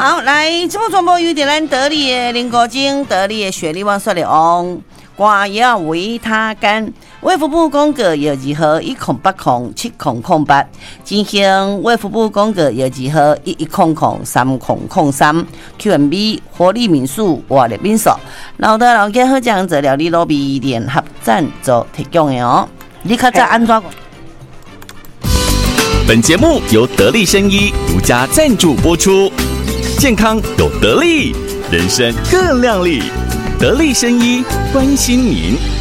好，来，节目传播由咱得力的林国精、得力的雪莉王说的王，肝药维他干。卫福部公告药剂号108070008，进行卫福部公告药剂号11003003 QMB 活力民宿活力民宿，老的老家好酱做料理路比联合赞助提供的哦。你看这安怎？ 本节目由得力生医独家赞助播出，健康有得力，人生更亮丽。得力生医关心您。